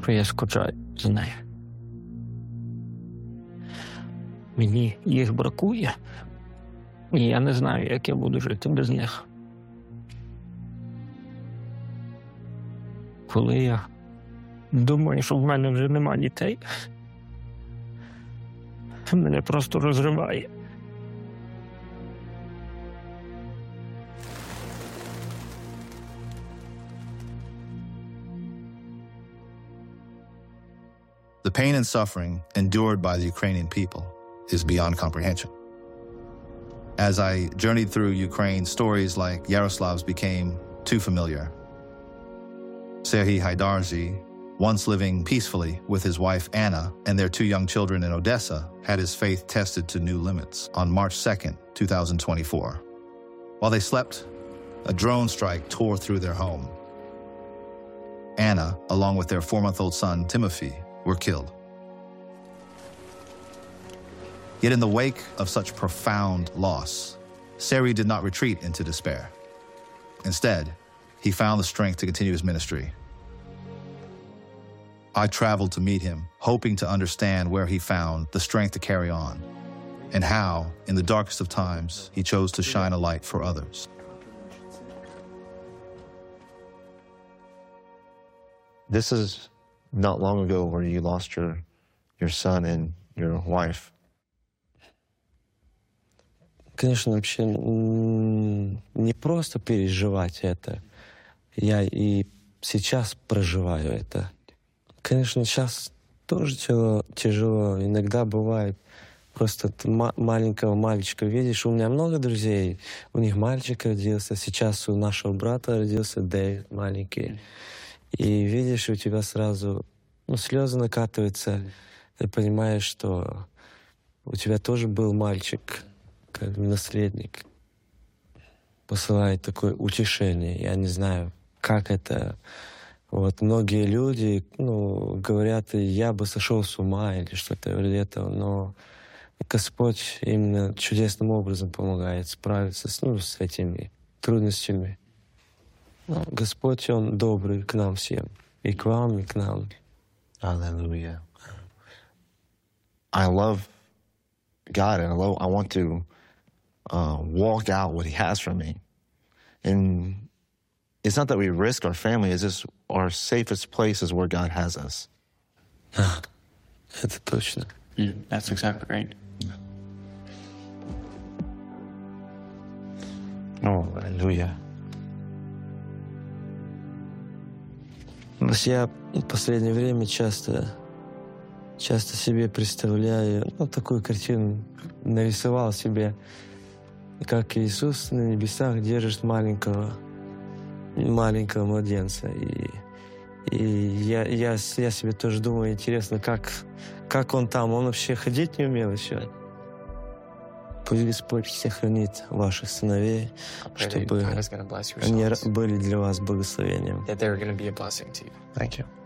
що я скучаю за нею. Мені їх бракує, і я не знаю, як я буду жити без них. Коли я думаю, що в мене вже нема дітей, мене просто розриває. The pain and suffering endured by the Ukrainian people is beyond comprehension. As I journeyed through Ukraine, stories like Yaroslav's became too familiar. Serhiy Haidarzi, once living peacefully with his wife Anna and their 2 young children in Odessa, had his faith tested to new limits on March 2nd, 2024. While they slept, a drone strike tore through their home. Anna, along with their 4-month-old son Timothy, were killed. Yet in the wake of such profound loss, Serhiy did not retreat into despair. Instead, he found the strength to continue his ministry. I traveled to meet him, hoping to understand where he found the strength to carry on, and how, in the darkest of times, he chose to shine a light for others. This is not long ago where you lost your son and your wife. Конечно, вообще не просто переживать это. Я и сейчас проживаю это. Конечно, сейчас тоже тяжело. Иногда бывает просто маленького мальчика видишь. У меня много друзей. У них мальчик родился. Сейчас у нашего брата родился Дэйв маленький. И видишь, у тебя сразу слезы накатываются. Ты понимаешь, что у тебя тоже был мальчик, как наследник. Посылает такое утешение. Я не знаю, как это. Вот многие люди, говорят, я бы сошел с ума или что-то вроде этого, но Господь именно чудесным образом помогает справиться с этими трудностями. Господь, Он добрый к нам всем, и к вам, и к нам. Hallelujah. I love God, and I want to walk out what He has for me. And it's not that we risk our family, it's just our safest place is where God has us. Это точно. That's exactly right. Oh, hallelujah. Я в последнее время часто себе представляю, такую картину нарисовал себе, как Иисус на небесах держит маленького младенца. И я себе тоже думаю, интересно, как он там, он вообще ходить не умел еще. Пусть Господь всех хранит ваших сыновей, чтобы они были для вас благословением. That they're going to be a blessing to you. Thank you.